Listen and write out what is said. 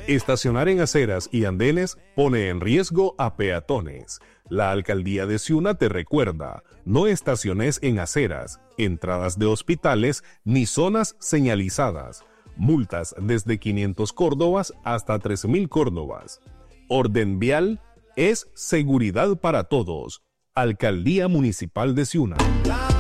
Estacionar en aceras y andenes pone en riesgo a peatones. La alcaldía de Ciuna te recuerda, no estaciones en aceras, entradas de hospitales ni zonas señalizadas. Multas desde 500 córdobas hasta 3.000 córdobas. Orden vial es seguridad para todos. Alcaldía Municipal de Ciuna.